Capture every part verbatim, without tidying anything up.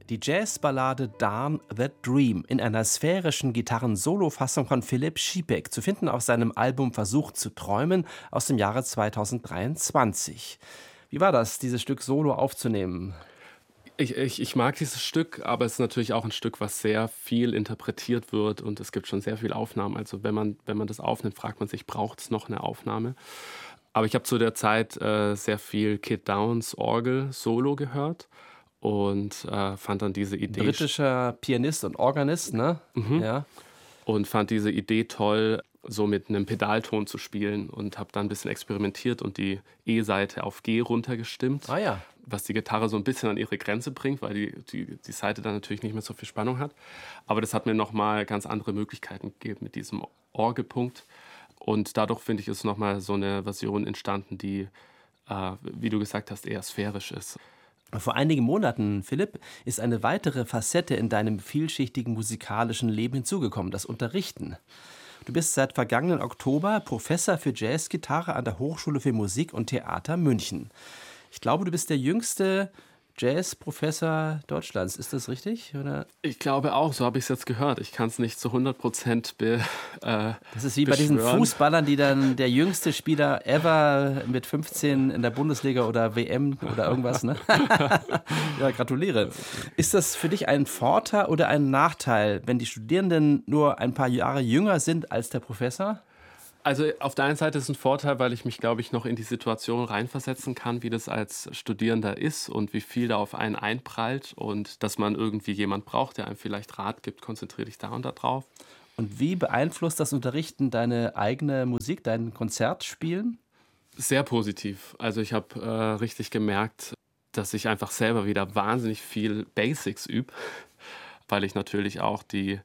Die Jazzballade Darn That Dream in einer sphärischen Gitarren-Solo-Fassung von Philipp Schiebeck, zu finden auf seinem Album Versuch zu träumen aus dem Jahre zweitausenddreiundzwanzig. Wie war das, dieses Stück solo aufzunehmen? Ich, ich, ich mag dieses Stück, aber es ist natürlich auch ein Stück, was sehr viel interpretiert wird und es gibt schon sehr viele Aufnahmen. Also wenn man, wenn man das aufnimmt, fragt man sich, braucht es noch eine Aufnahme? Aber ich habe zu der Zeit äh, sehr viel Kid Downs Orgel Solo gehört und äh, fand dann diese Idee... Britischer Pianist und Organist, ne? Mhm. Ja. Und fand diese Idee toll, so mit einem Pedalton zu spielen und habe dann ein bisschen experimentiert und die E-Seite auf G runtergestimmt, Ah ja. was die Gitarre so ein bisschen an ihre Grenze bringt, weil die, die, die Seite dann natürlich nicht mehr so viel Spannung hat. Aber das hat mir nochmal ganz andere Möglichkeiten gegeben mit diesem Orgelpunkt. Und dadurch, finde ich, ist nochmal so eine Version entstanden, die, äh, wie du gesagt hast, eher sphärisch ist. Vor einigen Monaten, Philipp, ist eine weitere Facette in deinem vielschichtigen musikalischen Leben hinzugekommen, das Unterrichten. Du bist seit vergangenen Oktober Professor für Jazzgitarre an der Hochschule für Musik und Theater München. Ich glaube, du bist der jüngste Jazzprofessor Deutschlands. Ist das richtig? Oder? Ich glaube auch, so habe ich es jetzt gehört. Ich kann es nicht zu hundert Prozent be, äh, Das ist wie bei diesen beschwören. Fußballern, die dann der jüngste Spieler ever mit fünfzehn in der Bundesliga oder W M oder irgendwas, ne? Ja, gratuliere. Ist das für dich ein Vorteil oder ein Nachteil, wenn die Studierenden nur ein paar Jahre jünger sind als der Professor? Also auf der einen Seite ist es ein Vorteil, weil ich mich, glaube ich, noch in die Situation reinversetzen kann, wie das als Studierender ist und wie viel da auf einen einprallt und dass man irgendwie jemand braucht, der einem vielleicht Rat gibt, konzentriere dich da und da drauf. Und wie beeinflusst das Unterrichten deine eigene Musik, dein Konzertspielen? Sehr positiv. Also ich habe äh, richtig gemerkt, dass ich einfach selber wieder wahnsinnig viel Basics übe, weil ich natürlich auch die,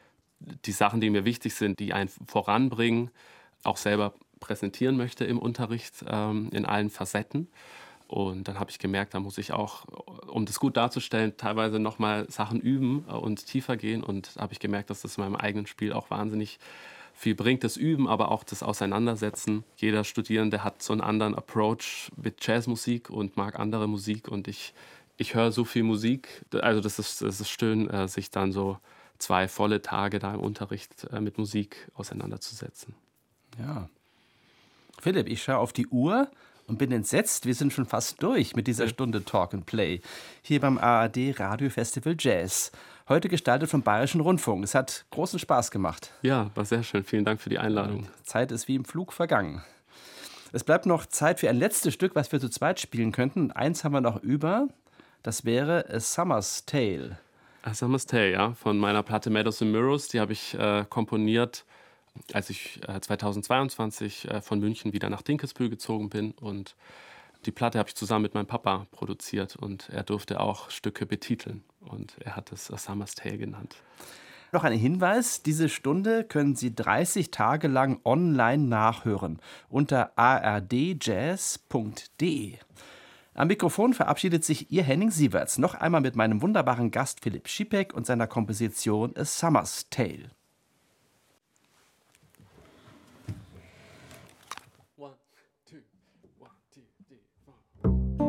die Sachen, die mir wichtig sind, die einen voranbringen, auch selber präsentieren möchte im Unterricht ähm, in allen Facetten. Und dann habe ich gemerkt, da muss ich auch, um das gut darzustellen, teilweise nochmal Sachen üben und tiefer gehen. Und habe ich gemerkt, dass das in meinem eigenen Spiel auch wahnsinnig viel bringt, das Üben, aber auch das Auseinandersetzen. Jeder Studierende hat so einen anderen Approach mit Jazzmusik und mag andere Musik. Und ich, ich höre so viel Musik. Also das ist, das ist schön, sich dann so zwei volle Tage da im Unterricht mit Musik auseinanderzusetzen. Ja. Philipp, ich schaue auf die Uhr und bin entsetzt. Wir sind schon fast durch mit dieser Stunde Talk and Play. Hier beim A R D Radio Festival Jazz. Heute gestaltet vom Bayerischen Rundfunk. Es hat großen Spaß gemacht. Ja, war sehr schön. Vielen Dank für die Einladung. Die Zeit ist wie im Flug vergangen. Es bleibt noch Zeit für ein letztes Stück, was wir zu zweit spielen könnten. Und eins haben wir noch über. Das wäre A Summer's Tale. A Summer's Tale, ja. Von meiner Platte Meadows and Mirrors. Die habe ich äh, komponiert, als ich äh, zweitausendzweiundzwanzig äh, von München wieder nach Dinkelsbühl gezogen bin. Und die Platte habe ich zusammen mit meinem Papa produziert. Und er durfte auch Stücke betiteln. Und er hat es A Summer's Tale genannt. Noch ein Hinweis, diese Stunde können Sie dreißig Tage lang online nachhören unter a r d jazz punkt d e. Am Mikrofon verabschiedet sich Ihr Henning Sieverts. Noch einmal mit meinem wunderbaren Gast Philipp Schiebeck und seiner Komposition A Summer's Tale.